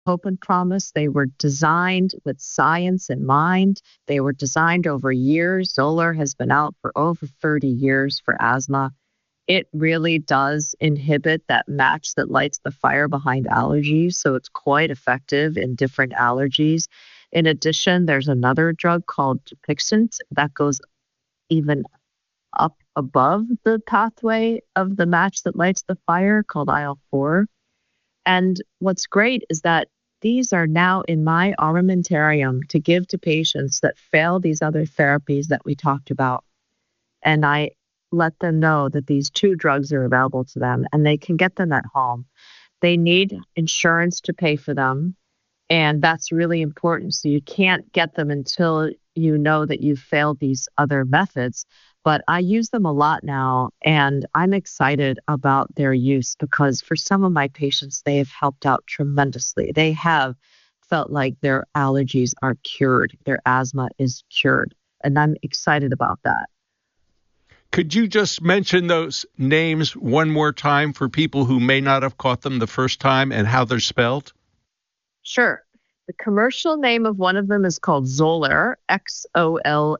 hope and promise. They were designed with science in mind. They were designed over years. Xolair has been out for over 30 years for asthma. It really does inhibit that match that lights the fire behind allergies. So it's quite effective in different allergies. In addition, there's another drug called Dupixent that goes even up above the pathway of the match that lights the fire called IL-4. And what's great is that these are now in my armamentarium to give to patients that fail these other therapies that we talked about. And I let them know that these two drugs are available to them and they can get them at home. They need insurance to pay for them. And that's really important. So you can't get them until you know that you've failed these other methods. But I use them a lot now, and I'm excited about their use because for some of my patients, they have helped out tremendously. They have felt like their allergies are cured, their asthma is cured, and I'm excited about that. Could you just mention those names one more time for people who may not have caught them the first time and how they're spelled? Sure. The commercial name of one of them is called Xolair, Xolair.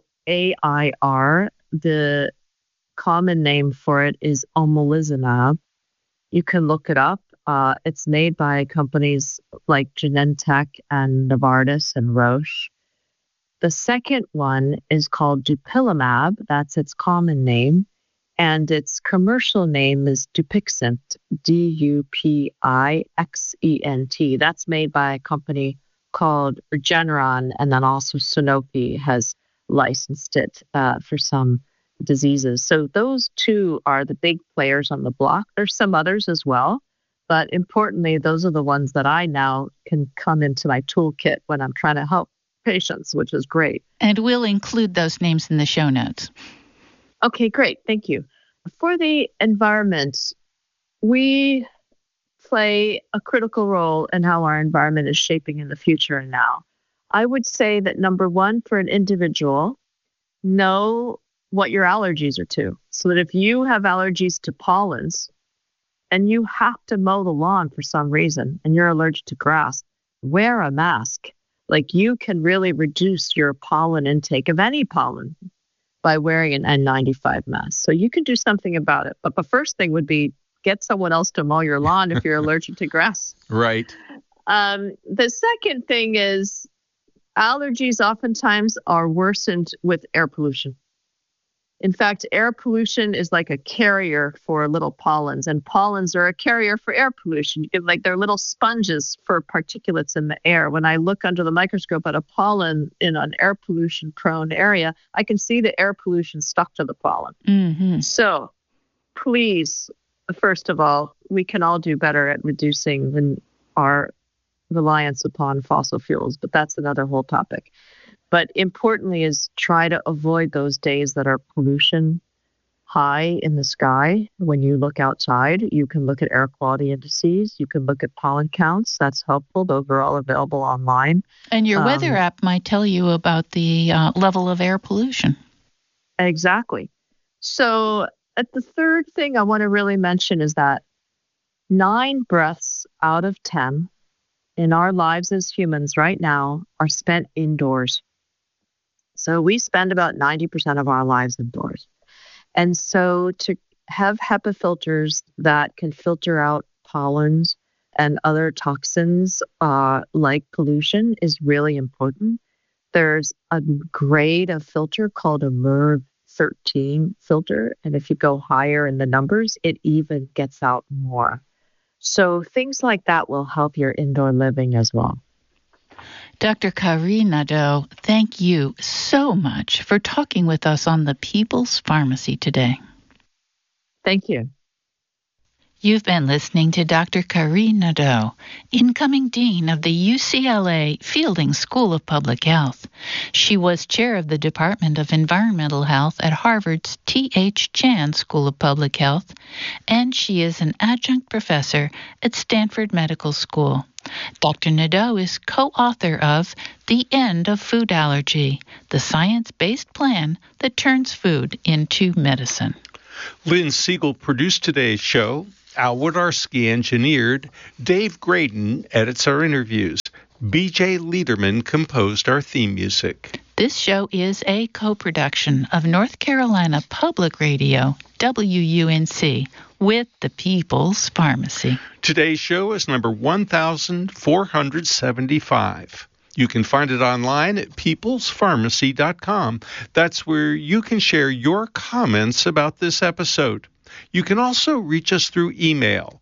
The common name for it is omalizumab. You can look it up. It's made by companies like Genentech and Novartis and Roche. The second one is called Dupilumab. That's its common name. And its commercial name is Dupixent, Dupixent. That's made by a company called Regeneron, and then also Sanofi has licensed it for some diseases. So those two are the big players on the block. There's some others as well, but importantly, those are the ones that I now can come into my toolkit when I'm trying to help patients, which is great. And we'll include those names in the show notes. Okay, great. Thank you. For the environment, we play a critical role in how our environment is shaping in the future and now. I would say that number one, for an individual, know what your allergies are to. So that if you have allergies to pollens and you have to mow the lawn for some reason and you're allergic to grass, wear a mask. Like you can really reduce your pollen intake of any pollen by wearing an N95 mask. So you can do something about it. But the first thing would be get someone else to mow your lawn if you're allergic to grass. Right. The second thing is allergies oftentimes are worsened with air pollution. In fact, air pollution is like a carrier for little pollens, and pollens are a carrier for air pollution. Like they're little sponges for particulates in the air. When I look under the microscope at a pollen in an air pollution-prone area, I can see the air pollution stuck to the pollen. Mm-hmm. So please, first of all, we can all do better at reducing our reliance upon fossil fuels, but that's another whole topic. But importantly is try to avoid those days that are pollution high in the sky. When you look outside, you can look at air quality indices. You can look at pollen counts. That's helpful. Those are all available online. And your weather app might tell you about the level of air pollution. Exactly. So the third thing I want to really mention is that 9 breaths out of 10 in our lives as humans right now are spent indoors. So we spend about 90% of our lives indoors. And so to have HEPA filters that can filter out pollens and other toxins like pollution is really important. There's a grade of filter called a MERV 13 filter. And if you go higher in the numbers, it even gets out more. So things like that will help your indoor living as well. Dr. Carrie Nadeau, thank you so much for talking with us on the People's Pharmacy today. Thank you. You've been listening to Dr. Carrie Nadeau, incoming dean of the UCLA Fielding School of Public Health. She was chair of the Department of Environmental Health at Harvard's T.H. Chan School of Public Health, and she is an adjunct professor at Stanford Medical School. Dr. Nadeau is co-author of The End of Food Allergy, the science-based plan that turns food into medicine. Lynn Siegel produced today's show. Al Wodarski engineered. Dave Graydon edits our interviews. B.J. Liederman composed our theme music. This show is a co-production of North Carolina Public Radio, WUNC, with the People's Pharmacy. Today's show is number 1475. You can find it online at peoplespharmacy.com. That's where you can share your comments about this episode. You can also reach us through email,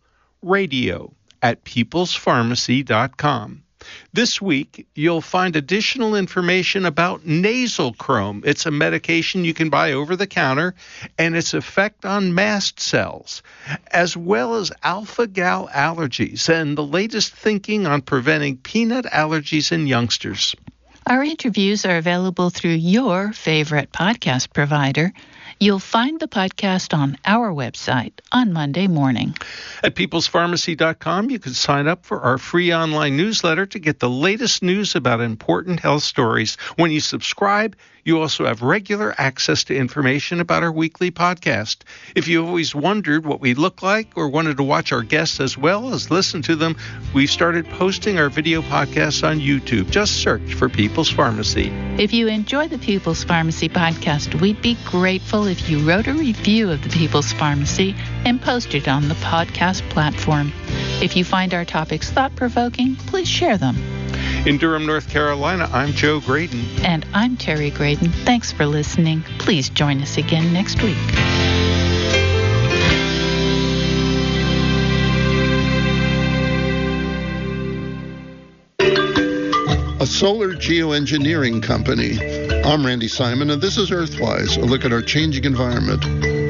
radio@peoplespharmacy.com. This week, you'll find additional information about nasal chrome. It's a medication you can buy over the counter and its effect on mast cells, as well as alpha-gal allergies and the latest thinking on preventing peanut allergies in youngsters. Our interviews are available through your favorite podcast provider. You'll find the podcast on our website on Monday morning. At peoplespharmacy.com, you can sign up for our free online newsletter to get the latest news about important health stories. When you subscribe, you also have regular access to information about our weekly podcast. If you've always wondered what we look like or wanted to watch our guests as well as listen to them, we've started posting our video podcasts on YouTube. Just search for People's Pharmacy. If you enjoy the People's Pharmacy podcast, we'd be grateful if you wrote a review of the People's Pharmacy and posted it on the podcast platform. If you find our topics thought-provoking, please share them. In Durham, North Carolina, I'm Joe Graydon. And I'm Terry Graydon. Thanks for listening. Please join us again next week. A solar geoengineering company. I'm Randy Simon, and this is Earthwise, a look at our changing environment.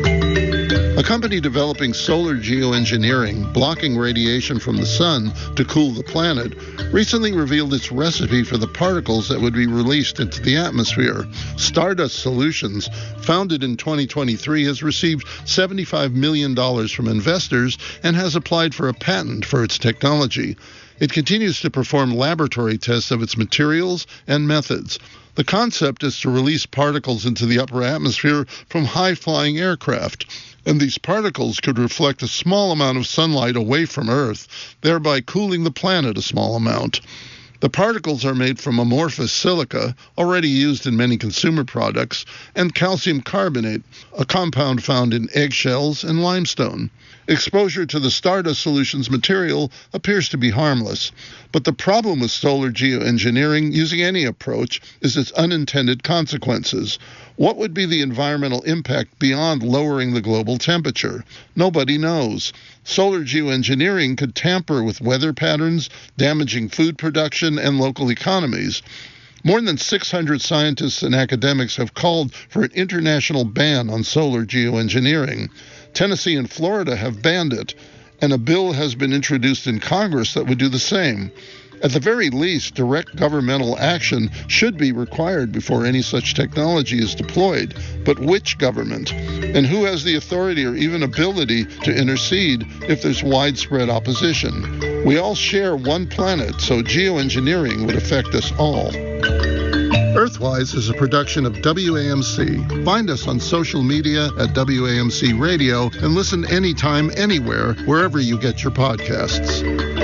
A company developing solar geoengineering, blocking radiation from the sun to cool the planet, recently revealed its recipe for the particles that would be released into the atmosphere. Stardust Solutions, founded in 2023, has received $75 million from investors and has applied for a patent for its technology. It continues to perform laboratory tests of its materials and methods. The concept is to release particles into the upper atmosphere from high-flying aircraft, and these particles could reflect a small amount of sunlight away from Earth, thereby cooling the planet a small amount. The particles are made from amorphous silica, already used in many consumer products, and calcium carbonate, a compound found in eggshells and limestone. Exposure to the Stardust Solutions material appears to be harmless, but the problem with solar geoengineering using any approach is its unintended consequences. What would be the environmental impact beyond lowering the global temperature? Nobody knows. Solar geoengineering could tamper with weather patterns, damaging food production and local economies. More than 600 scientists and academics have called for an international ban on solar geoengineering. Tennessee and Florida have banned it, and a bill has been introduced in Congress that would do the same. At the very least, direct governmental action should be required before any such technology is deployed. But which government? And who has the authority or even ability to intercede if there's widespread opposition? We all share one planet, so geoengineering would affect us all. Earthwise is a production of WAMC. Find us on social media at WAMC Radio and listen anytime, anywhere, wherever you get your podcasts.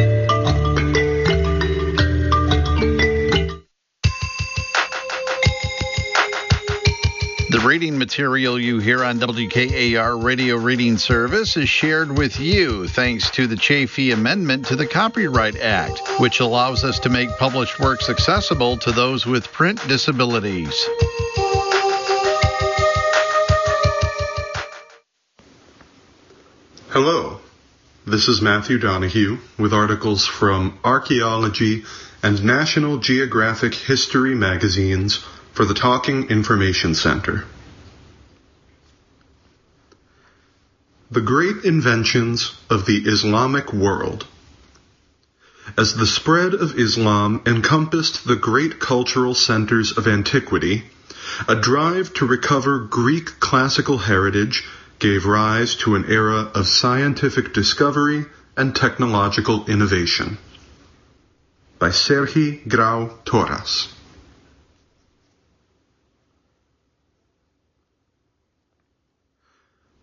The reading material you hear on WKAR Radio Reading Service is shared with you thanks to the Chafee Amendment to the Copyright Act, which allows us to make published works accessible to those with print disabilities. Hello, this is Matthew Donahue with articles from Archaeology and National Geographic History magazines for the Talking Information Center. The Great Inventions of the Islamic World. As the spread of Islam encompassed the great cultural centers of antiquity, a drive to recover Greek classical heritage gave rise to an era of scientific discovery and technological innovation. By Sergi Grau Torres.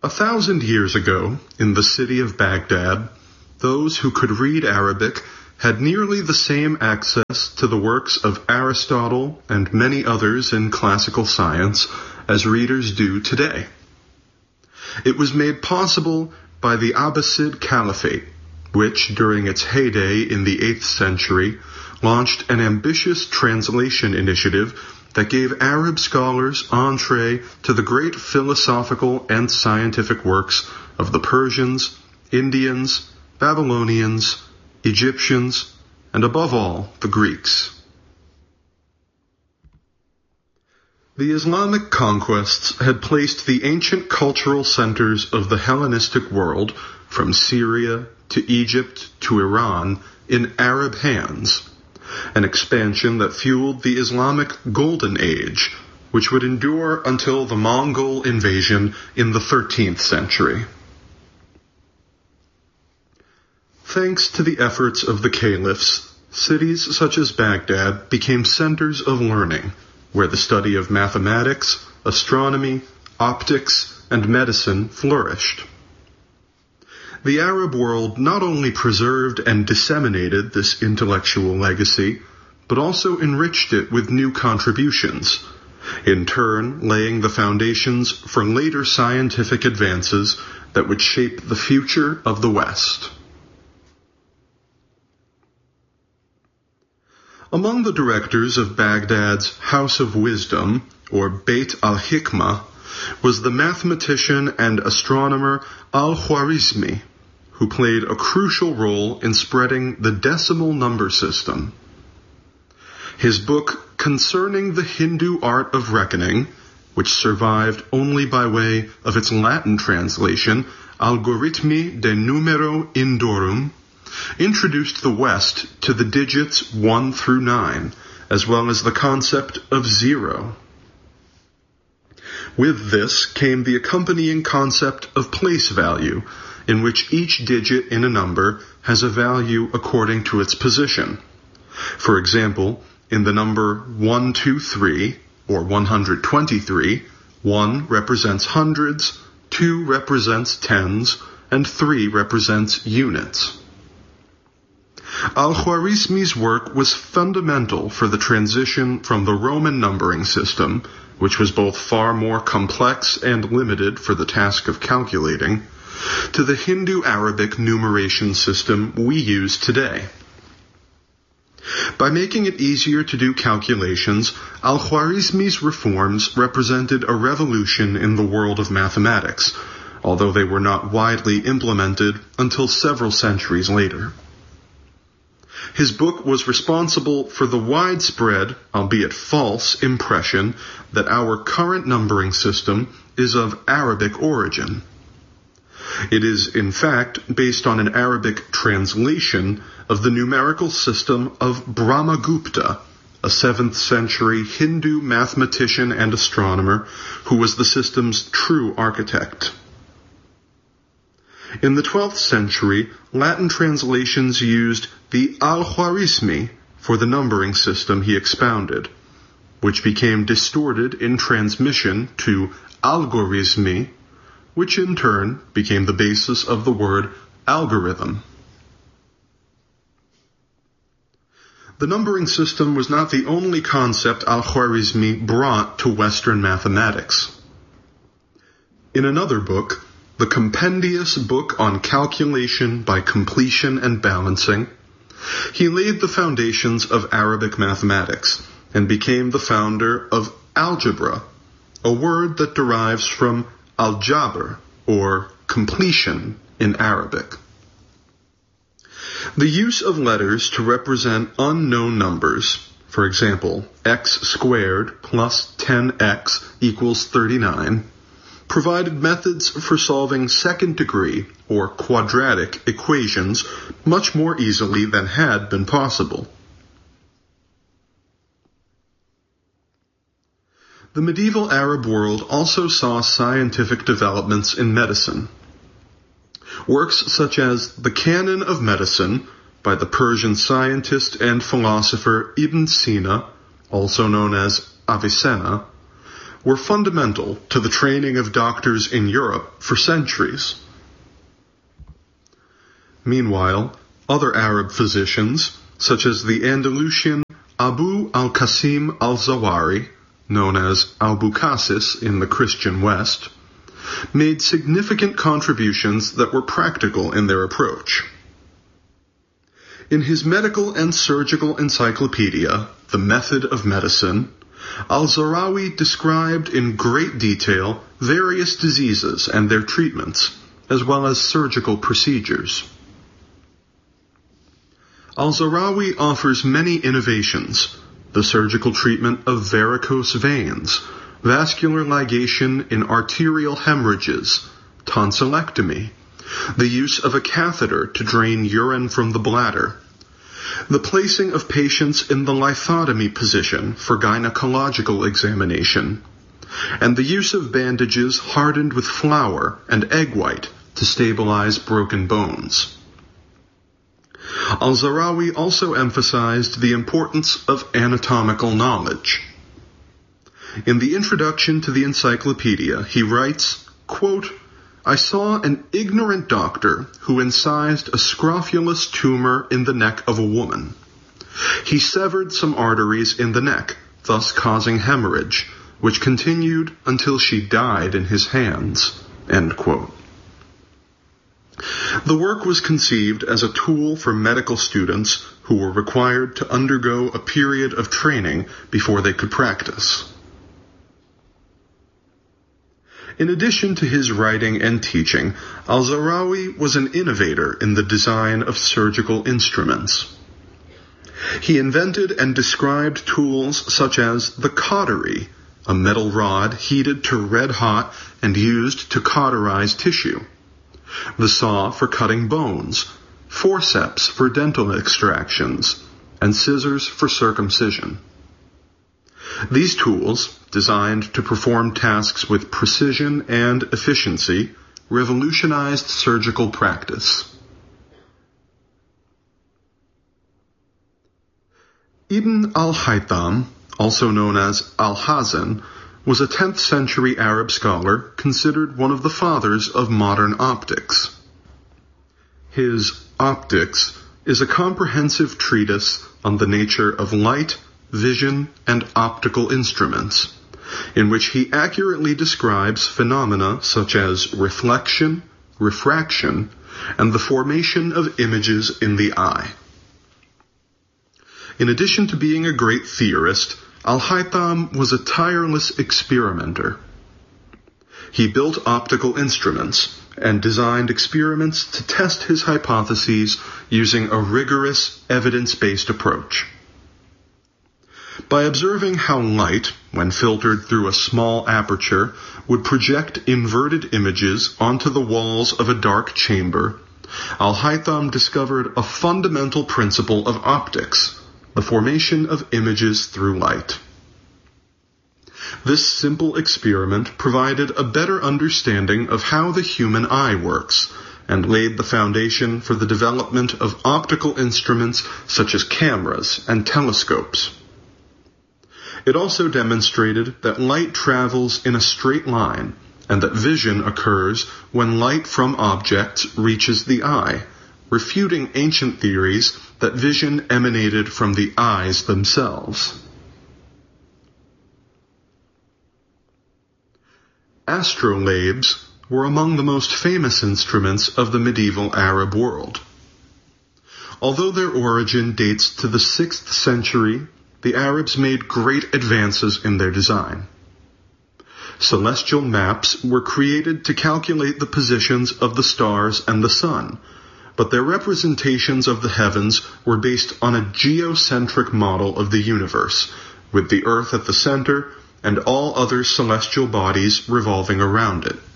1,000 years ago, in the city of Baghdad, those who could read Arabic had nearly the same access to the works of Aristotle and many others in classical science as readers do today. It was made possible by the Abbasid Caliphate, which, during its heyday in the 8th century, launched an ambitious translation initiative that gave Arab scholars entree to the great philosophical and scientific works of the Persians, Indians, Babylonians, Egyptians, and above all, the Greeks. The Islamic conquests had placed the ancient cultural centers of the Hellenistic world, from Syria to Egypt to Iran, in Arab hands, an expansion that fueled the Islamic Golden Age, which would endure until the Mongol invasion in the 13th century. Thanks to the efforts of the caliphs, cities such as Baghdad became centers of learning, where the study of mathematics, astronomy, optics, and medicine flourished. The Arab world not only preserved and disseminated this intellectual legacy, but also enriched it with new contributions, in turn laying the foundations for later scientific advances that would shape the future of the West. Among the directors of Baghdad's House of Wisdom, or Beit al-Hikmah, was the mathematician and astronomer al-Khwarizmi, who played a crucial role in spreading the decimal number system. His book Concerning the Hindu Art of Reckoning, which survived only by way of its Latin translation, Algoritmi de Numero Indorum, introduced the West to the digits 1 through 9, as well as the concept of zero. With this came the accompanying concept of place value, in which each digit in a number has a value according to its position. For example, in the number 123, or 123, 1 represents hundreds, 2 represents tens, and 3 represents units. Al-Khwarizmi's work was fundamental for the transition from the Roman numbering system, which was both far more complex and limited for the task of calculating, to the Hindu-Arabic numeration system we use today. By making it easier to do calculations, Al-Khwarizmi's reforms represented a revolution in the world of mathematics, although they were not widely implemented until several centuries later. His book was responsible for the widespread, albeit false, impression that our current numbering system is of Arabic origin. It is, in fact, based on an Arabic translation of the numerical system of Brahmagupta, a 7th century Hindu mathematician and astronomer who was the system's true architect. In the 12th century, Latin translations used the Al-Khwarizmi for the numbering system he expounded, which became distorted in transmission to algorismi, which in turn became the basis of the word algorithm. The numbering system was not the only concept Al-Khwarizmi brought to Western mathematics. In another book, the Compendious Book on Calculation by Completion and Balancing, he laid the foundations of Arabic mathematics and became the founder of algebra, a word that derives from al-jabr, or completion in Arabic. The use of letters to represent unknown numbers, for example, x squared plus 10x equals 39, provided methods for solving second-degree or quadratic equations much more easily than had been possible. The medieval Arab world also saw scientific developments in medicine. Works such as the Canon of Medicine by the Persian scientist and philosopher Ibn Sina, also known as Avicenna, were fundamental to the training of doctors in Europe for centuries. Meanwhile, other Arab physicians, such as the Andalusian Abu al-Qasim al-Zawari, known as Albucasis in the Christian West, made significant contributions that were practical in their approach. In his medical and surgical encyclopedia, The Method of Medicine, al-Zahrawi described in great detail various diseases and their treatments, as well as surgical procedures. Al-Zahrawi offers many innovations: the surgical treatment of varicose veins, vascular ligation in arterial hemorrhages, tonsillectomy, the use of a catheter to drain urine from the bladder, the placing of patients in the lithotomy position for gynecological examination, and the use of bandages hardened with flour and egg white to stabilize broken bones. Al-Zahrawi also emphasized the importance of anatomical knowledge. In the introduction to the encyclopedia, he writes, quote, "I saw an ignorant doctor who incised a scrofulous tumor in the neck of a woman. He severed some arteries in the neck, thus causing hemorrhage, which continued until she died in his hands." End quote. The work was conceived as a tool for medical students who were required to undergo a period of training before they could practice. In addition to his writing and teaching, al-Zahrawi was an innovator in the design of surgical instruments. He invented and described tools such as the cautery, a metal rod heated to red hot and used to cauterize tissue, the saw for cutting bones, forceps for dental extractions, and scissors for circumcision. These tools, designed to perform tasks with precision and efficiency, revolutionized surgical practice. Ibn al-Haytham, also known as Al-Hazan, was a 10th century Arab scholar considered one of the fathers of modern optics. His Optics is a comprehensive treatise on the nature of light, vision, and optical instruments, in which he accurately describes phenomena such as reflection, refraction, and the formation of images in the eye. In addition to being a great theorist, Al-Haytham was a tireless experimenter. He built optical instruments and designed experiments to test his hypotheses using a rigorous, evidence-based approach. By observing how light, when filtered through a small aperture, would project inverted images onto the walls of a dark chamber, Al-Haytham discovered a fundamental principle of optics, the formation of images through light. This simple experiment provided a better understanding of how the human eye works and laid the foundation for the development of optical instruments such as cameras and telescopes. It also demonstrated that light travels in a straight line and that vision occurs when light from objects reaches the eye, refuting ancient theories that vision emanated from the eyes themselves. Astrolabes were among the most famous instruments of the medieval Arab world. Although their origin dates to the 6th century, the Arabs made great advances in their design. Celestial maps were created to calculate the positions of the stars and the sun, but their representations of the heavens were based on a geocentric model of the universe, with the Earth at the center and all other celestial bodies revolving around it.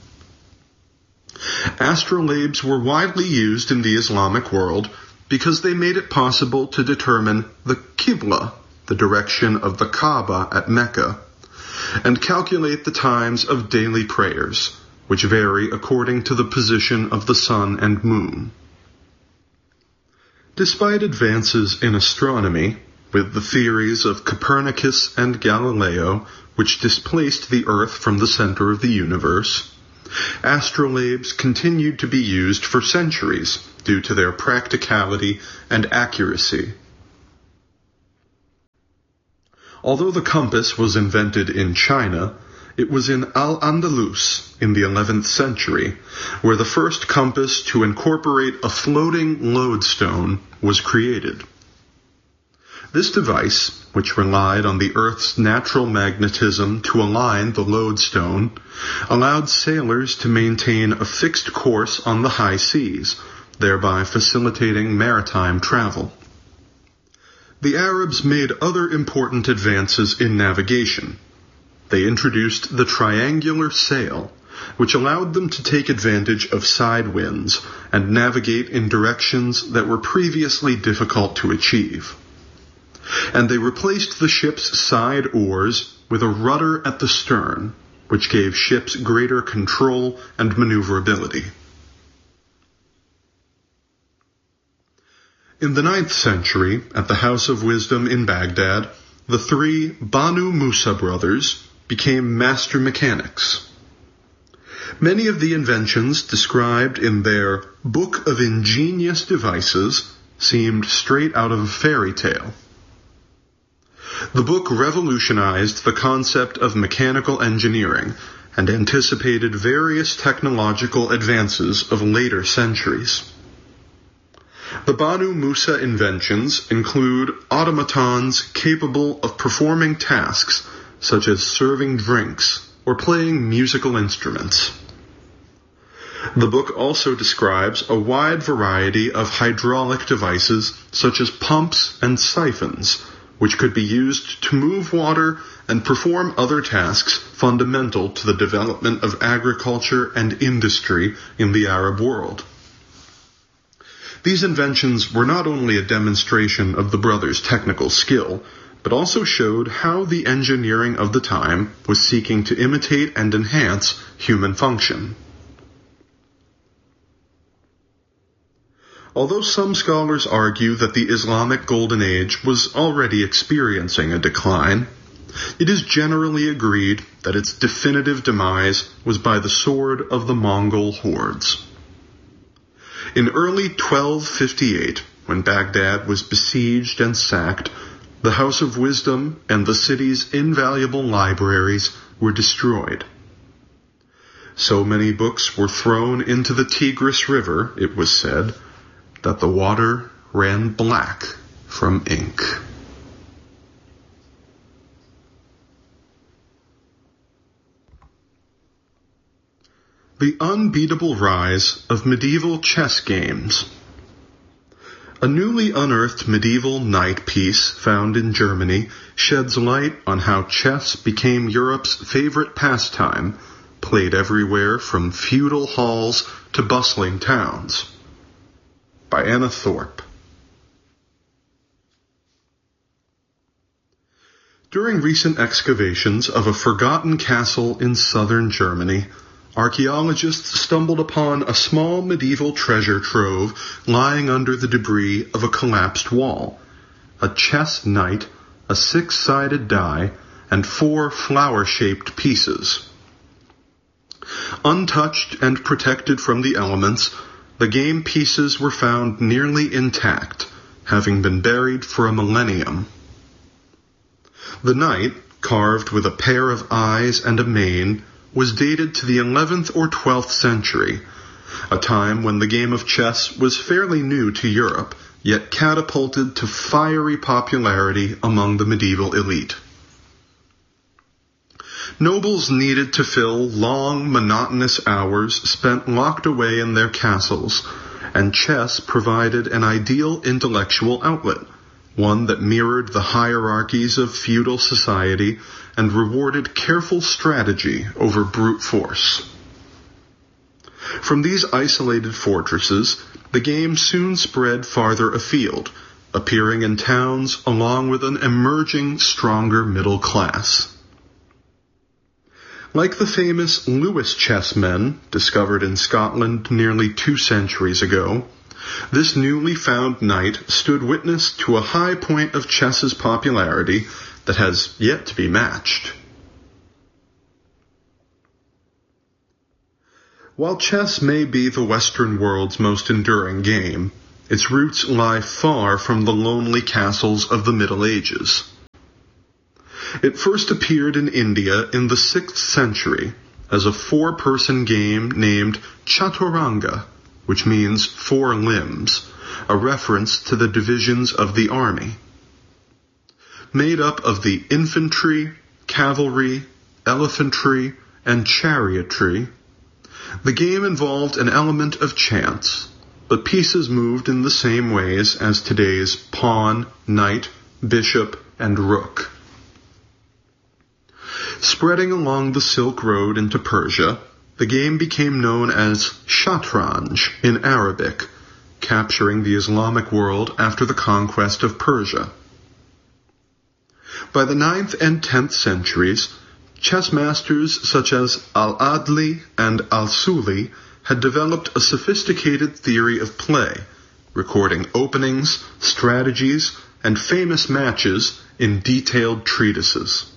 Astrolabes were widely used in the Islamic world because they made it possible to determine the Qibla, the direction of the Kaaba at Mecca, and calculate the times of daily prayers, which vary according to the position of the sun and moon. Despite advances in astronomy, with the theories of Copernicus and Galileo, which displaced the Earth from the center of the universe, astrolabes continued to be used for centuries due to their practicality and accuracy. Although the compass was invented in China, it was in Al-Andalus in the 11th century where the first compass to incorporate a floating lodestone was created. This device, which relied on the Earth's natural magnetism to align the lodestone, allowed sailors to maintain a fixed course on the high seas, thereby facilitating maritime travel. The Arabs made other important advances in navigation. They introduced the triangular sail, which allowed them to take advantage of side winds and navigate in directions that were previously difficult to achieve. And they replaced the ship's side oars with a rudder at the stern, which gave ships greater control and maneuverability. In the 9th century, at the House of Wisdom in Baghdad, the three Banu Musa brothers became master mechanics. Many of the inventions described in their Book of Ingenious Devices seemed straight out of a fairy tale. The book revolutionized the concept of mechanical engineering and anticipated various technological advances of later centuries. The Banu Musa inventions include automatons capable of performing tasks such as serving drinks or playing musical instruments. The book also describes a wide variety of hydraulic devices such as pumps and siphons, which could be used to move water and perform other tasks fundamental to the development of agriculture and industry in the Arab world. These inventions were not only a demonstration of the brothers' technical skill, but also showed how the engineering of the time was seeking to imitate and enhance human function. Although some scholars argue that the Islamic Golden Age was already experiencing a decline, it is generally agreed that its definitive demise was by the sword of the Mongol hordes. In early 1258, when Baghdad was besieged and sacked, the House of Wisdom and the city's invaluable libraries were destroyed. So many books were thrown into the Tigris River, it was said, that the water ran black from ink. The unbeatable rise of medieval chess games. A newly unearthed medieval knight piece found in Germany sheds light on how chess became Europe's favorite pastime, played everywhere from feudal halls to bustling towns. By Anna Thorpe. During recent excavations of a forgotten castle in southern Germany, archaeologists stumbled upon a small medieval treasure trove lying under the debris of a collapsed wall, a chess knight, a 6-sided die, and 4 flower-shaped pieces. Untouched and protected from the elements, the game pieces were found nearly intact, having been buried for a millennium. The knight, carved with a pair of eyes and a mane, was dated to the 11th or 12th century, a time when the game of chess was fairly new to Europe, yet catapulted to fiery popularity among the medieval elite. Nobles needed to fill long, monotonous hours spent locked away in their castles, and chess provided an ideal intellectual outlet, one that mirrored the hierarchies of feudal society and rewarded careful strategy over brute force. From these isolated fortresses, the game soon spread farther afield, appearing in towns along with an emerging, stronger middle class. Like the famous Lewis chessmen, discovered in Scotland nearly 2 centuries ago, this newly found knight stood witness to a high point of chess's popularity that has yet to be matched. While chess may be the Western world's most enduring game, its roots lie far from the lonely castles of the Middle Ages. It first appeared in India in the 6th century as a 4-person game named Chaturanga, which means 4 limbs, a reference to the divisions of the army. Made up of the infantry, cavalry, elephantry, and chariotry, the game involved an element of chance, but pieces moved in the same ways as today's pawn, knight, bishop, and rook. Spreading along the Silk Road into Persia, the game became known as Shatranj in Arabic, capturing the Islamic world after the conquest of Persia. By the 9th and 10th centuries, chess masters such as Al-Adli and Al-Suli had developed a sophisticated theory of play, recording openings, strategies, and famous matches in detailed treatises.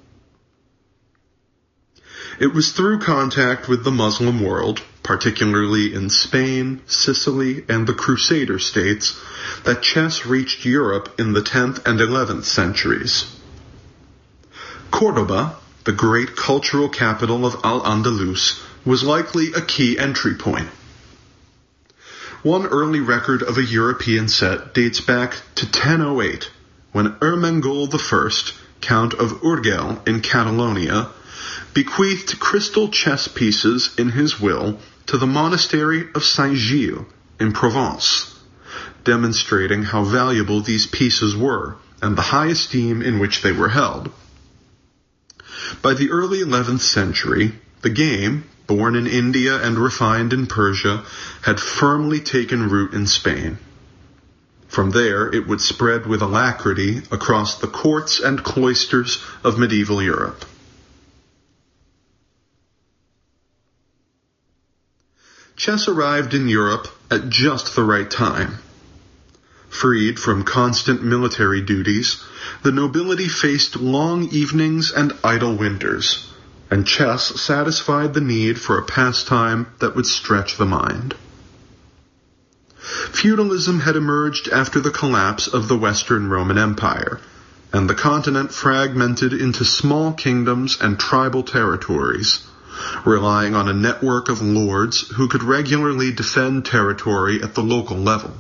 It was through contact with the Muslim world, particularly in Spain, Sicily, and the Crusader states, that chess reached Europe in the 10th and 11th centuries. Córdoba, the great cultural capital of Al-Andalus, was likely a key entry point. One early record of a European set dates back to 1008, when Ermengol I, Count of Urgell in Catalonia, bequeathed crystal chess pieces in his will to the monastery of Saint-Gilles in Provence, demonstrating how valuable these pieces were and the high esteem in which they were held. By the early 11th century, the game, born in India and refined in Persia, had firmly taken root in Spain. From there, it would spread with alacrity across the courts and cloisters of medieval Europe. Chess arrived in Europe at just the right time. Freed from constant military duties, the nobility faced long evenings and idle winters, and chess satisfied the need for a pastime that would stretch the mind. Feudalism had emerged after the collapse of the Western Roman Empire, and the continent fragmented into small kingdoms and tribal territories, relying on a network of lords who could regularly defend territory at the local level.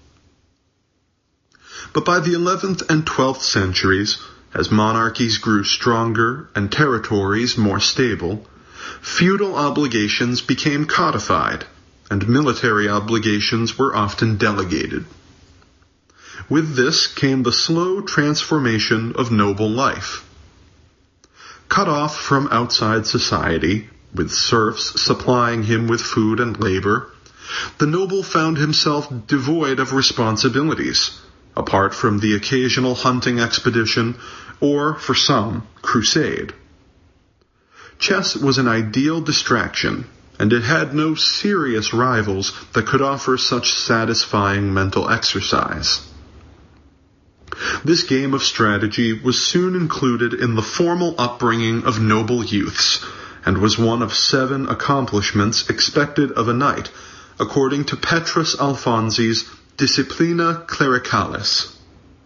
But by the 11th and 12th centuries, as monarchies grew stronger and territories more stable, feudal obligations became codified, and military obligations were often delegated. With this came the slow transformation of noble life. Cut off from outside society, with serfs supplying him with food and labor, the noble found himself devoid of responsibilities, apart from the occasional hunting expedition or, for some, crusade. Chess was an ideal distraction, and it had no serious rivals that could offer such satisfying mental exercise. This game of strategy was soon included in the formal upbringing of noble youths, and was one of 7 accomplishments expected of a knight, according to Petrus Alfonsi's Disciplina Clericalis.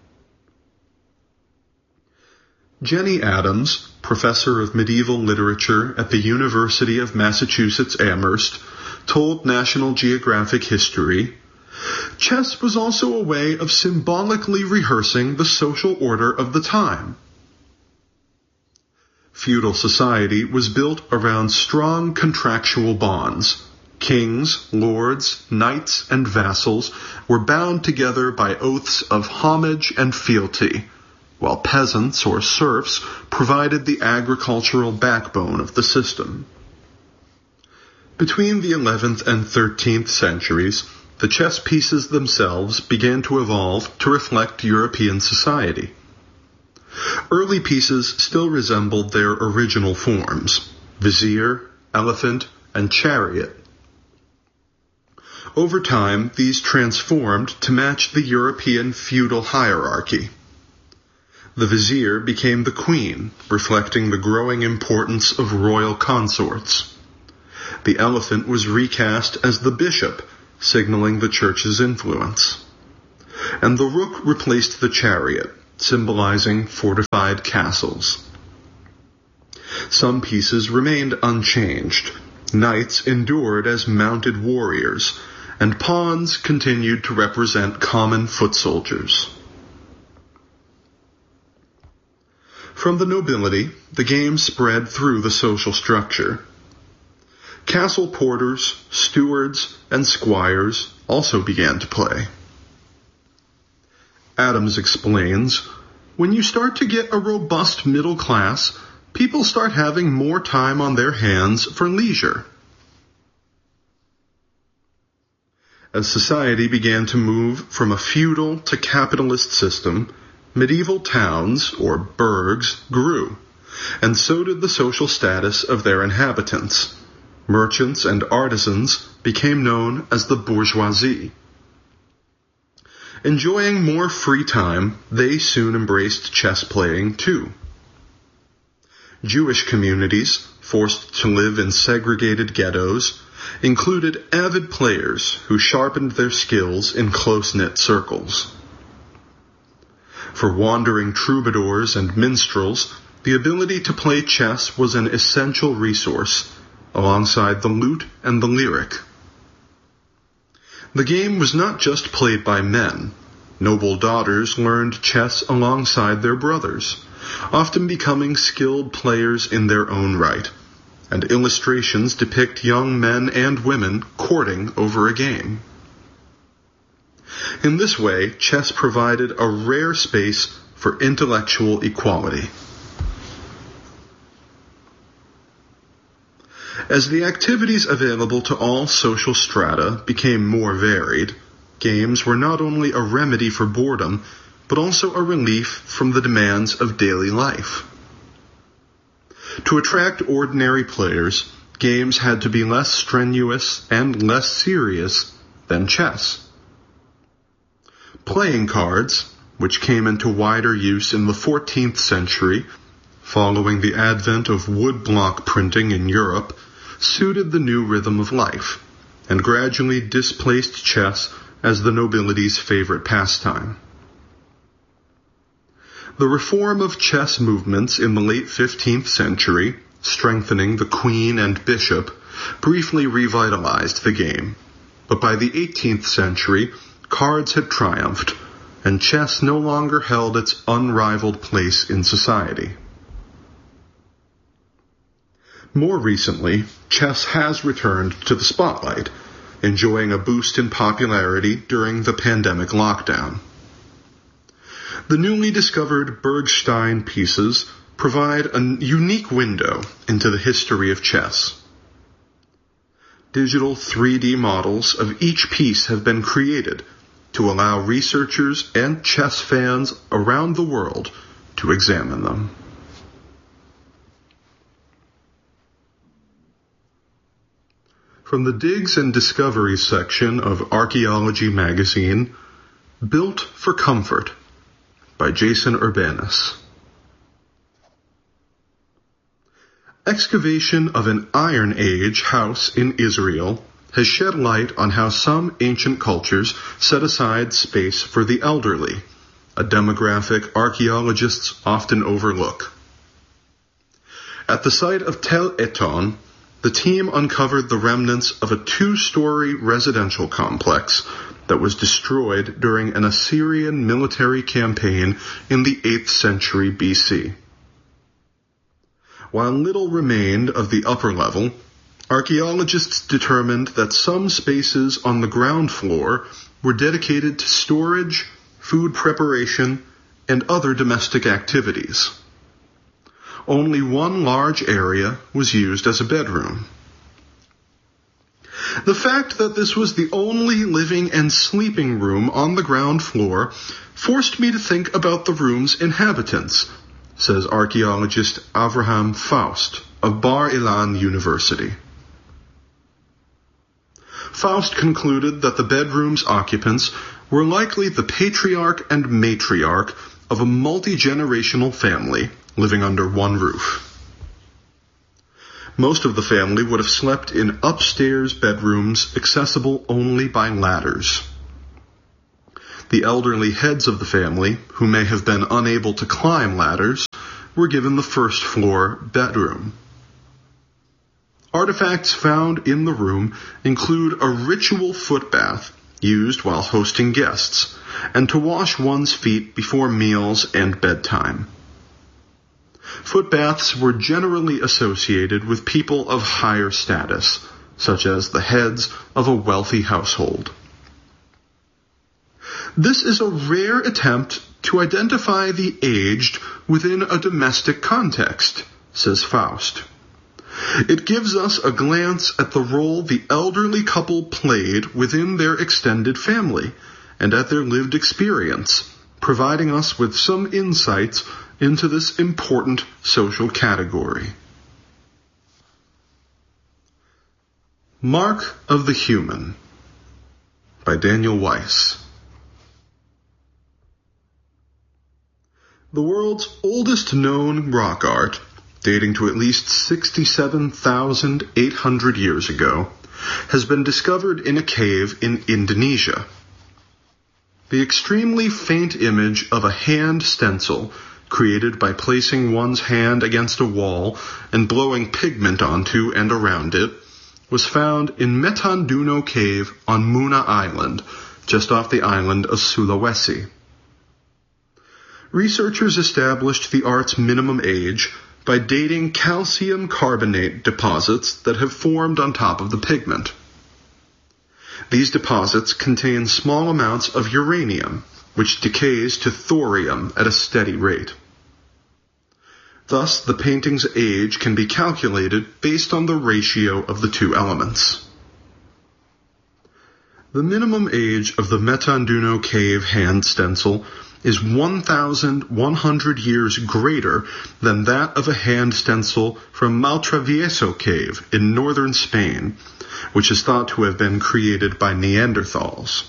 Jenny Adams, professor of medieval literature at the University of Massachusetts Amherst, told National Geographic History, "Chess was also a way of symbolically rehearsing the social order of the time." Feudal society was built around strong contractual bonds. Kings, lords, knights, and vassals were bound together by oaths of homage and fealty, while peasants or serfs provided the agricultural backbone of the system. Between the 11th and 13th centuries, the chess pieces themselves began to evolve to reflect European society. Early pieces still resembled their original forms: vizier, elephant, and chariot. Over time, these transformed to match the European feudal hierarchy. The vizier became the queen, reflecting the growing importance of royal consorts. The elephant was recast as the bishop, signaling the church's influence. And the rook replaced the chariot, symbolizing fortified castles. Some pieces remained unchanged. Knights endured as mounted warriors, and pawns continued to represent common foot soldiers. From the nobility, the game spread through the social structure. Castle porters, stewards, and squires also began to play. Adams explains, when you start to get a robust middle class, people start having more time on their hands for leisure. As society began to move from a feudal to capitalist system, medieval towns, or burghs, grew, and so did the social status of their inhabitants. Merchants and artisans became known as the bourgeoisie. Enjoying more free time, they soon embraced chess playing too. Jewish communities, forced to live in segregated ghettos, included avid players who sharpened their skills in close-knit circles. For wandering troubadours and minstrels, the ability to play chess was an essential resource, alongside the lute and the lyric. The game was not just played by men. Noble daughters learned chess alongside their brothers, often becoming skilled players in their own right, and illustrations depict young men and women courting over a game. In this way, chess provided a rare space for intellectual equality. As the activities available to all social strata became more varied, games were not only a remedy for boredom, but also a relief from the demands of daily life. To attract ordinary players, games had to be less strenuous and less serious than chess. Playing cards, which came into wider use in the 14th century, following the advent of woodblock printing in Europe, suited the new rhythm of life, and gradually displaced chess as the nobility's favorite pastime. The reform of chess movements in the late 15th century, strengthening the queen and bishop, briefly revitalized the game. But by the 18th century, cards had triumphed, and chess no longer held its unrivaled place in society. More recently, chess has returned to the spotlight, enjoying a boost in popularity during the pandemic lockdown. The newly discovered Bergstein pieces provide a unique window into the history of chess. Digital 3D models of each piece have been created to allow researchers and chess fans around the world to examine them. From the Digs and Discoveries section of Archaeology magazine, Built for Comfort by Jason Urbanus. Excavation of an Iron Age house in Israel has shed light on how some ancient cultures set aside space for the elderly, a demographic archaeologists often overlook. At the site of Tel Eton, the team uncovered the remnants of a 2-story residential complex that was destroyed during an Assyrian military campaign in the 8th century BC. While little remained of the upper level, archaeologists determined that some spaces on the ground floor were dedicated to storage, food preparation, and other domestic activities. Only one large area was used as a bedroom. The fact that this was the only living and sleeping room on the ground floor forced me to think about the room's inhabitants, says archaeologist Avraham Faust of Bar Ilan University. Faust concluded that the bedroom's occupants were likely the patriarch and matriarch of a multi-generational family living under one roof. Most of the family would have slept in upstairs bedrooms accessible only by ladders. The elderly heads of the family, who may have been unable to climb ladders, were given the first floor bedroom. Artifacts found in the room include a ritual foot bath used while hosting guests, and to wash one's feet before meals and bedtime. Foot baths were generally associated with people of higher status, such as the heads of a wealthy household. This is a rare attempt to identify the aged within a domestic context, says Faust. It gives us a glance at the role the elderly couple played within their extended family and at their lived experience, providing us with some insights into this important social category. Mark of the Human by Daniel Weiss. The world's oldest known rock art, dating to at least 67,800 years ago, has been discovered in a cave in Indonesia. The extremely faint image of a hand stencil created by placing one's hand against a wall and blowing pigment onto and around it was found in Metanduno Cave on Muna Island, just off the island of Sulawesi. Researchers established the art's minimum age by dating calcium carbonate deposits that have formed on top of the pigment. These deposits contain small amounts of uranium, which decays to thorium at a steady rate. Thus, the painting's age can be calculated based on the ratio of the two elements. The minimum age of the Metanduno Cave hand stencil is 1,100 years greater than that of a hand stencil from Maltravieso Cave in northern Spain, which is thought to have been created by Neanderthals.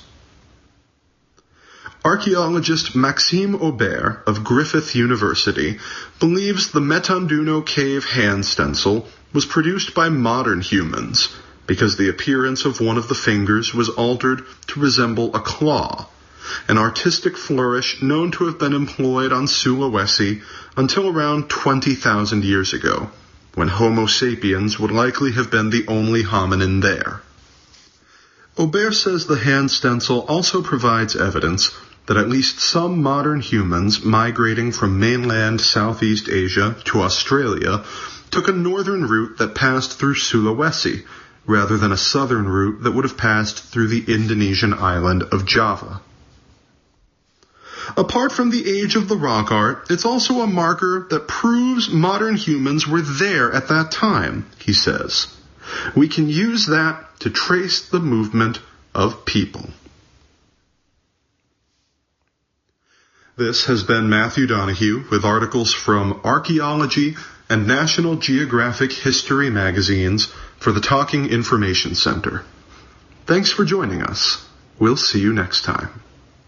Archaeologist Maxime Aubert of Griffith University believes the Metanduno Cave hand stencil was produced by modern humans because the appearance of one of the fingers was altered to resemble a claw, an artistic flourish known to have been employed on Sulawesi until around 20,000 years ago, when Homo sapiens would likely have been the only hominin there. Aubert says the hand stencil also provides evidence that at least some modern humans migrating from mainland Southeast Asia to Australia took a northern route that passed through Sulawesi, rather than a southern route that would have passed through the Indonesian island of Java. Apart from the age of the rock art, it's also a marker that proves modern humans were there at that time, he says. We can use that to trace the movement of people. This has been Matthew Donahue with articles from Archaeology and National Geographic History magazines for the Talking Information Center. Thanks for joining us. We'll see you next time.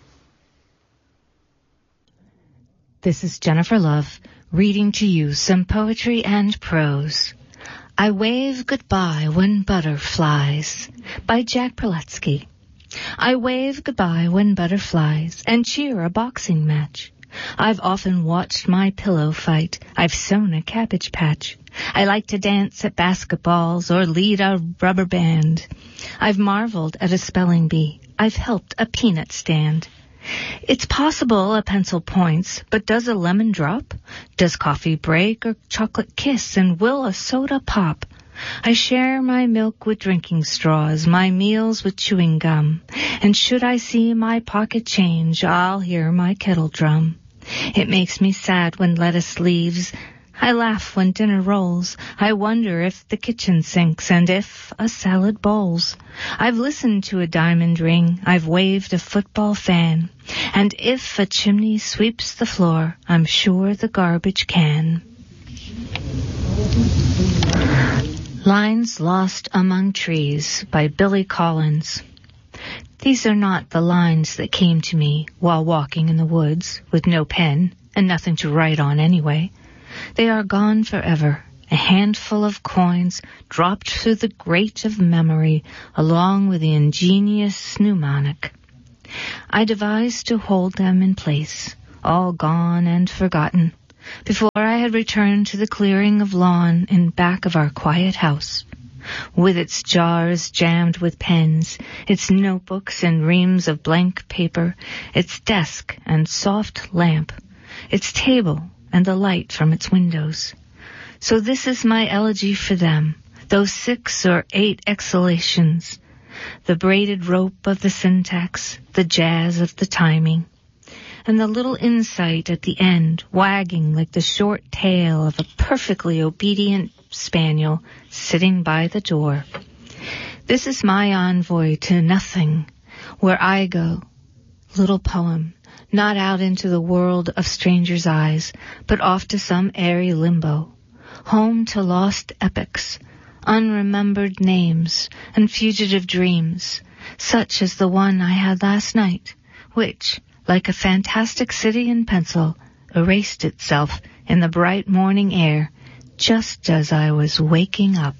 This is Jennifer Love, reading to you some poetry and prose. I Wave Goodbye When Butter Flies by Jack Perletsky. I wave goodbye when butter flies and cheer a boxing match. I've often watched my pillow fight. I've sewn a cabbage patch. I like to dance at basketballs or lead a rubber band. I've marveled at a spelling bee. I've helped a peanut stand. It's possible a pencil points, but does a lemon drop? Does coffee break or chocolate kiss, and will a soda pop? I share my milk with drinking straws, my meals with chewing gum, and should I see my pocket change, I'll hear my kettle drum. It makes me sad when lettuce leaves. I laugh when dinner rolls. I wonder if the kitchen sinks and if a salad bowls. I've listened to a diamond ring. I've waved a football fan. And if a chimney sweeps the floor, I'm sure the garbage can. Lines Lost Among Trees by Billy Collins. These are not the lines that came to me while walking in the woods with no pen and nothing to write on anyway. They are gone forever, a handful of coins dropped through the grate of memory along with the ingenious mnemonic. I devised to hold them in place, all gone and forgotten, before I had returned to the clearing of lawn in back of our quiet house, with its jars jammed with pens, its notebooks and reams of blank paper, its desk and soft lamp, its table and the light from its windows. So this is my elegy for them, those 6 or 8 exhalations, the braided rope of the syntax, the jazz of the timing, and the little insight at the end wagging like the short tail of a perfectly obedient spaniel sitting by the door. This is my envoy to nothing, where I go, little poem, not out into the world of strangers' eyes, but off to some airy limbo, home to lost epics, unremembered names, and fugitive dreams, such as the one I had last night, which, like a fantastic city in pencil, erased itself in the bright morning air, just as I was waking up.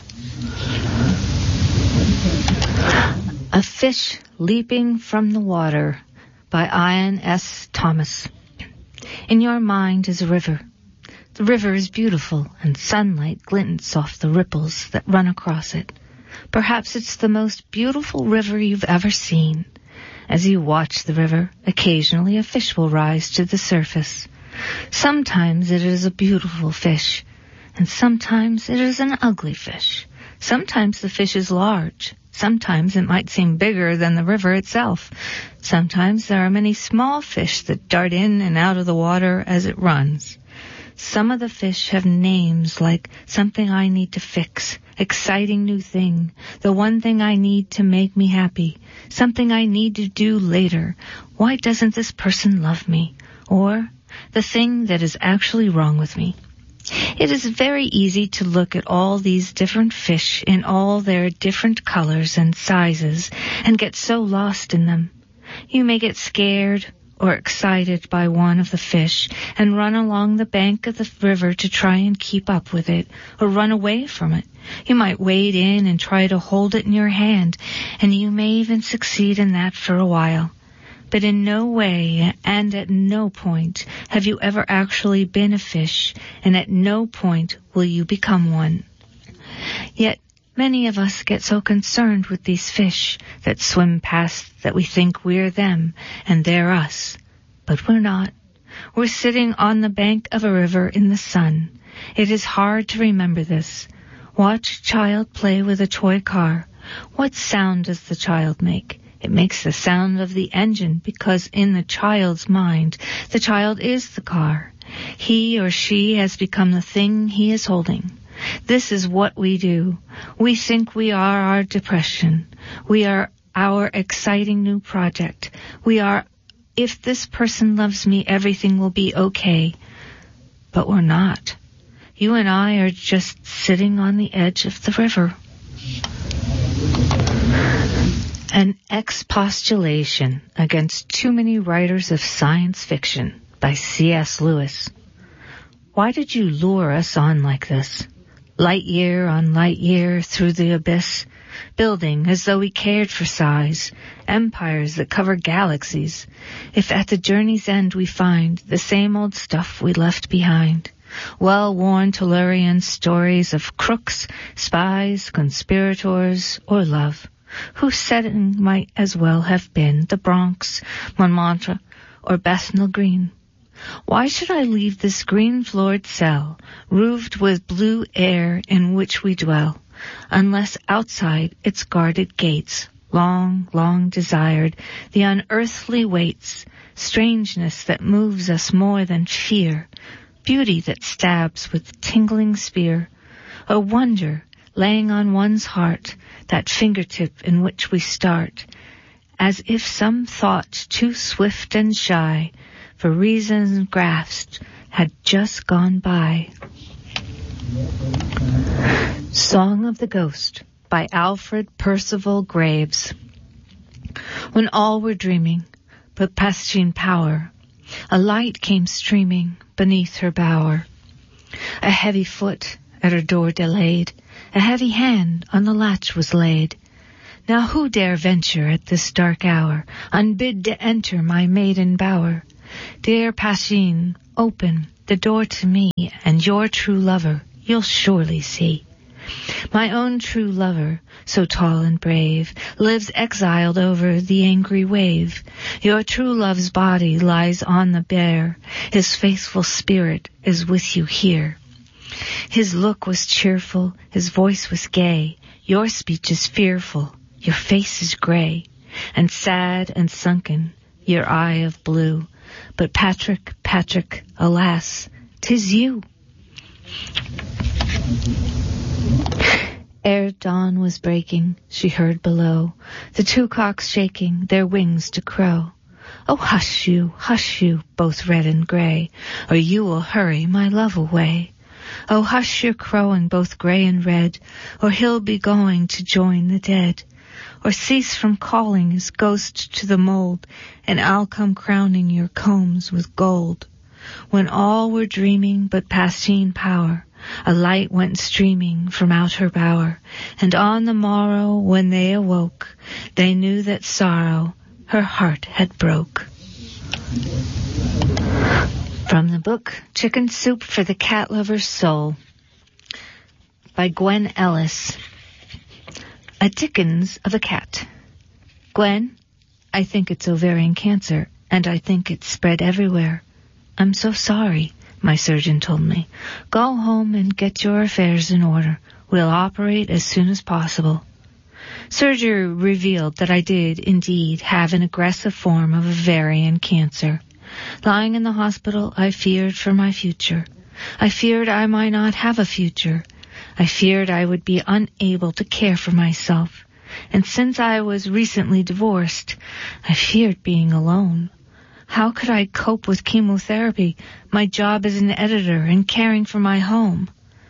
A Fish Leaping from the Water by Ian S. Thomas. In your mind is a river. The river is beautiful, and sunlight glints off the ripples that run across it. Perhaps it's the most beautiful river you've ever seen. As you watch the river, occasionally a fish will rise to the surface. Sometimes it is a beautiful fish, and sometimes it is an ugly fish. Sometimes the fish is large. Sometimes it might seem bigger than the river itself. Sometimes there are many small fish that dart in and out of the water as it runs. Some of the fish have names like something I need to fix, exciting new thing, the one thing I need to make me happy, something I need to do later, why doesn't this person love me, or the thing that is actually wrong with me. It is very easy to look at all these different fish in all their different colors and sizes and get so lost in them. You may get scared or excited by one of the fish and run along the bank of the river to try and keep up with it or run away from it. You might wade in and try to hold it in your hand, and you may even succeed in that for a while. But in no way and at no point have you ever actually been a fish, and at no point will you become one. Yet many of us get so concerned with these fish that swim past that we think we're them and they're us. But we're not. We're sitting on the bank of a river in the sun. It is hard to remember this. Watch a child play with a toy car. What sound does the child make? It makes the sound of the engine because in the child's mind, the child is the car. He or she has become the thing he is holding. This is what we do. We think we are our depression. We are our exciting new project. We are, if this person loves me, everything will be okay. But we're not. You and I are just sitting on the edge of the river. An Expostulation Against Too Many Writers of Science Fiction by C.S. Lewis. Why did you lure us on like this? Light year on light year through the abyss, building as though we cared for size, empires that cover galaxies, if at the journey's end we find the same old stuff we left behind. Well-worn Tellurian stories of crooks, spies, conspirators, or love, whose setting might as well have been the Bronx, Montmartre, or Bethnal Green. Why should I leave this green-floored cell, roofed with blue air in which we dwell, unless outside its guarded gates, long, long desired, the unearthly waits, strangeness that moves us more than fear, beauty that stabs with tingling spear, a wonder laying on one's heart, that fingertip in which we start, as if some thought too swift and shy, for reasons grasped, had just gone by. Song of the Ghost by Alfred Percival Graves. When all were dreaming, but Passion Power, a light came streaming beneath her bower. A heavy foot, at her door delayed, a heavy hand on the latch was laid. Now who dare venture at this dark hour, unbid to enter my maiden bower? Dear Passion, open the door to me, and your true lover you'll surely see. My own true lover, so tall and brave, lives exiled over the angry wave. Your true love's body lies on the bier, his faithful spirit is with you here. His look was cheerful, his voice was gay, your speech is fearful, your face is gray, and sad and sunken, your eye of blue. But Patrick, Patrick, alas, 'tis you. Ere dawn was breaking, she heard below the two cocks shaking their wings to crow. Oh, hush you, both red and gray, or you will hurry my love away. Oh, hush your crowing, both gray and red, or he'll be going to join the dead. Or cease from calling his ghost to the mold, and I'll come crowning your combs with gold. When all were dreaming but Passion power, a light went streaming from out her bower, and on the morrow when they awoke, they knew that sorrow her heart had broke. From the book Chicken Soup for the Cat Lover's Soul by Gwen Ellis. A Dickens of a cat. Gwen, I think it's ovarian cancer, and I think it's spread everywhere. I'm so sorry, my surgeon told me. Go home and get your affairs in order. We'll operate as soon as possible. Surgery revealed that I did indeed have an aggressive form of ovarian cancer. Lying in the hospital, I feared for my future. I feared I might not have a future. I feared I would be unable to care for myself. And since I was recently divorced, I feared being alone. How could I cope with chemotherapy, my job as an editor, and caring for my home?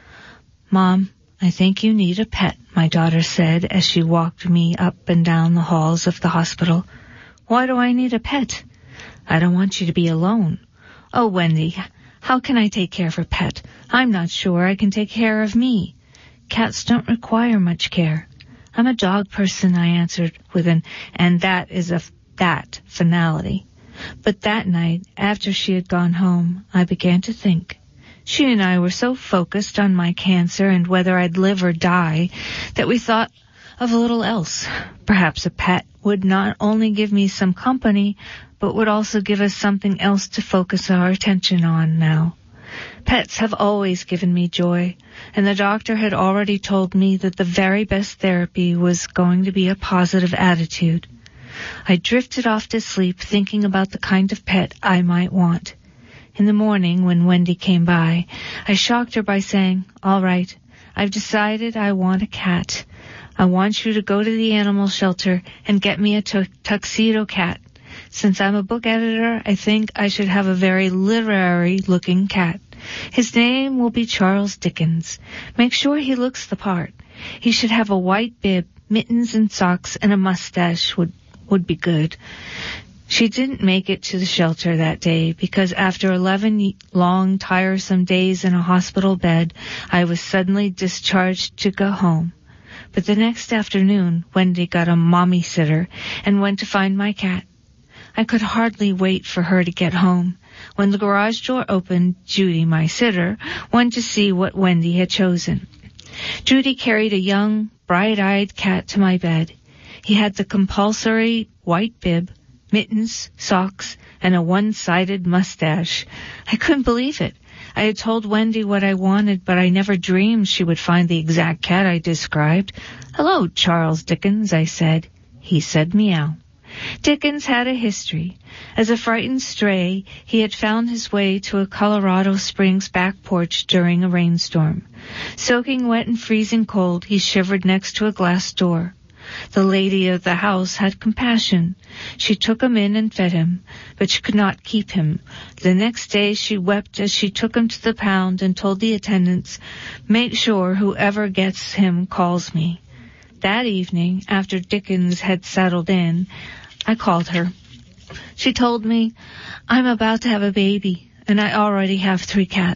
Mom, I think you need a pet, my daughter said as she walked me up and down the halls of the hospital. Why do I need a pet? I don't want you to be alone. Oh, Wendy, how can I take care of a pet? I'm not sure I can take care of me. Cats don't require much care. I'm a dog person, I answered with an "and that is a that" finality. But that night, after she had gone home, I began to think. She and I were so focused on my cancer and whether I'd live or die that we thought of little else. Perhaps a pet would not only give me some company, but would also give us something else to focus our attention on now. Pets have always given me joy, and the doctor had already told me that the very best therapy was going to be a positive attitude. I drifted off to sleep thinking about the kind of pet I might want. In the morning, when Wendy came by, I shocked her by saying, "All right, I've decided I want a cat. I want you to go to the animal shelter and get me a tuxedo cat. Since I'm a book editor, I think I should have a very literary-looking cat. His name will be Charles Dickens. Make sure he looks the part. He should have a white bib, mittens and socks, and a mustache would be good." She didn't make it to the shelter that day because after 11 long, tiresome days in a hospital bed, I was suddenly discharged to go home. But the next afternoon, Wendy got a mommy sitter and went to find my cat. I could hardly wait for her to get home. When the garage door opened, Judy, my sitter, wanted to see what Wendy had chosen. Judy carried a young, bright-eyed cat to my bed. He had the compulsory white bib, mittens, socks, and a one-sided mustache. I couldn't believe it. I had told Wendy what I wanted, but I never dreamed she would find the exact cat I described. "Hello, Charles Dickens," I said. He said meow. Dickens had a history. As a frightened stray, he had found his way to a Colorado Springs back porch during a rainstorm. Soaking wet and freezing cold, he shivered next to a glass door. The lady of the house had compassion. She took him in and fed him, but she could not keep him. The next day she wept as she took him to the pound and told the attendants, "Make sure whoever gets him calls me." That evening, after Dickens had settled in, I called her. She told me, "I'm about to have a baby, and I already have 3 cats.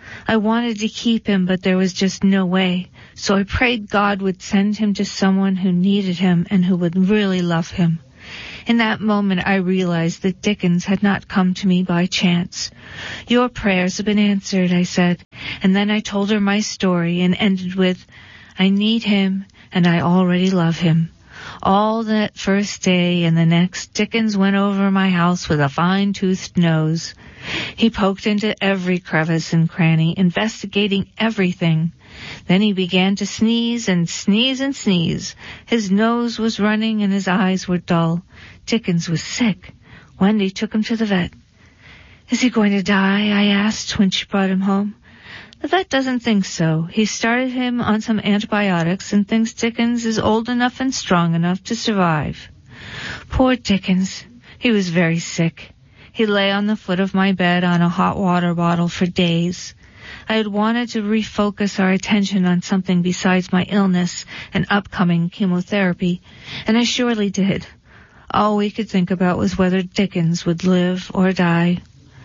I wanted to keep him, but there was just no way. So I prayed God would send him to someone who needed him and who would really love him. In that moment, I realized that Dickens had not come to me by chance. Your prayers have been answered, I said, and then I told her my story and ended with, I need him, and I already love him. All that first day and the next, Dickens went over my house with a fine-toothed nose. He poked into every crevice and cranny, investigating everything. Then he began to sneeze and sneeze and sneeze. His nose was running and his eyes were dull. Dickens was sick. Wendy took him to the vet. Is he going to die? I asked when she brought him home. The vet doesn't think so. He started him on some antibiotics and thinks Dickens is old enough and strong enough to survive. Poor Dickens. He was very sick. He lay on the foot of my bed on a hot water bottle for days. I had wanted to refocus our attention on something besides my illness and upcoming chemotherapy, and I surely did. All we could think about was whether Dickens would live or die.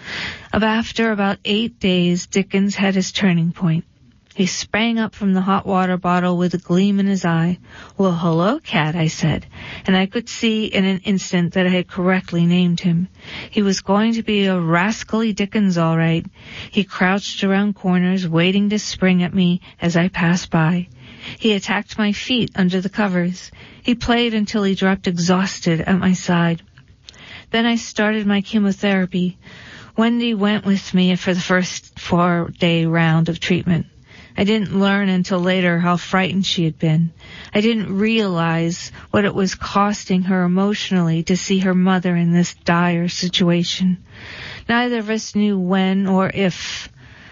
After about 8 days, Dickens had his turning point. He sprang up from the hot water bottle with a gleam in his eye. Well, hello, Cat, I said, and I could see in an instant that I had correctly named him. He was going to be a rascally Dickens, all right. He crouched around corners, waiting to spring at me as I passed by. He attacked my feet under the covers. He played until he dropped exhausted at my side. Then I started my chemotherapy. Wendy went with me for the first 4-day round of treatment. I didn't learn until later how frightened she had been. I didn't realize what it was costing her emotionally to see her mother in this dire situation. Neither of us knew when or if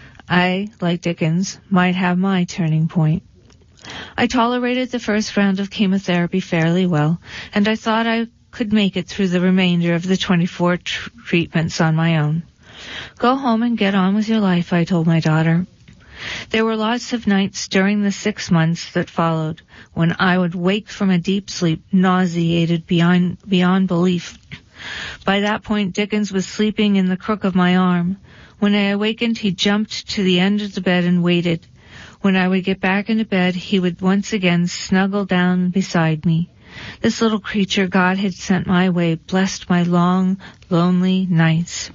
I, like Dickens, might have my turning point. I tolerated the first round of chemotherapy fairly well, and I thought I could make it through the remainder of the 24 treatments on my own. Go home and get on with your life, I told my daughter. There were lots of nights during the 6 months that followed when I would wake from a deep sleep, nauseated beyond belief. By that point, Dickens was sleeping in the crook of my arm. When I awakened, he jumped to the end of the bed and waited. When I would get back into bed, he would once again snuggle down beside me. This little creature God had sent my way blessed my long, lonely nights.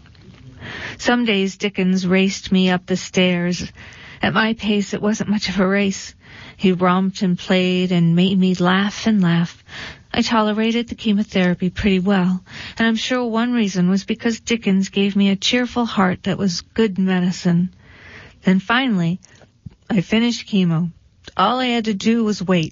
Some days Dickens raced me up the stairs. At my pace, it wasn't much of a race. He romped and played and made me laugh and laugh. I tolerated the chemotherapy pretty well, and I'm sure one reason was because Dickens gave me a cheerful heart that was good medicine. Then finally, I finished chemo. All I had to do was wait.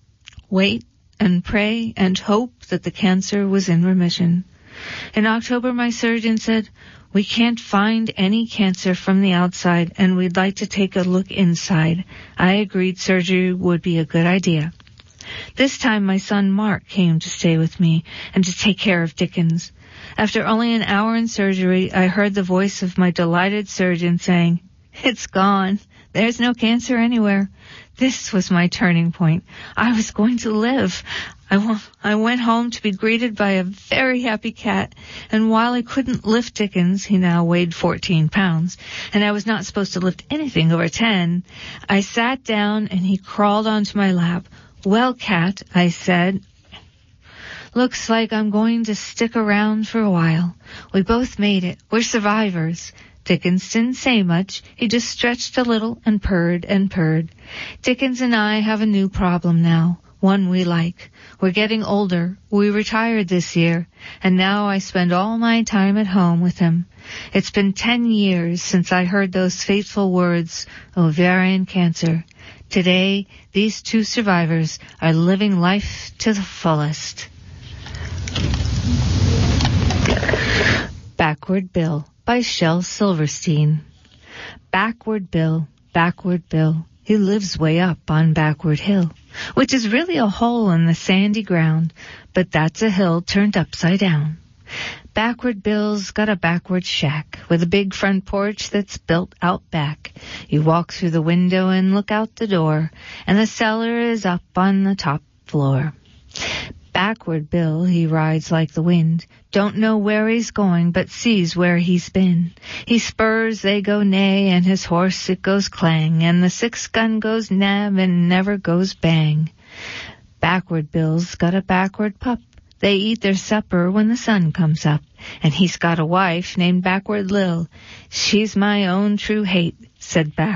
Wait and pray and hope that the cancer was in remission. In October, my surgeon said, we can't find any cancer from the outside, and we'd like to take a look inside. I agreed surgery would be a good idea. This time, my son Mark came to stay with me and to take care of Dickens. After only an hour in surgery, I heard the voice of my delighted surgeon saying, "It's gone. There's no cancer anywhere." This was my turning point. I was going to live. I went home to be greeted by a very happy cat, and while I couldn't lift Dickens, he now weighed 14 pounds, and I was not supposed to lift anything over 10, I sat down and he crawled onto my lap. "Well, Cat," I said, "looks like I'm going to stick around for a while. We both made it. We're survivors." Dickens didn't say much. He just stretched a little and purred and purred. Dickens and I have a new problem now, one we like. We're getting older. We retired this year, and now I spend all my time at home with him. It's been 10 years since I heard those fateful words, ovarian cancer. Today, these two survivors are living life to the fullest. Backward Bill by Shel Silverstein. Backward Bill, he lives way up on Backward Hill, which is really a hole in the sandy ground, but that's a hill turned upside down. Backward Bill's got a backward shack with a big front porch that's built out back. You walk through the window and look out the door, and the cellar is up on the top floor. Backward Bill, he rides like the wind, don't know where he's going, but sees where he's been. He spurs, they go neigh, and his horse it goes clang, and the 6-gun goes nab and never goes bang. Backward Bill's got a backward pup. They eat their supper when the sun comes up, and he's got a wife named Backward Lil. She's my own true hate, said Backward.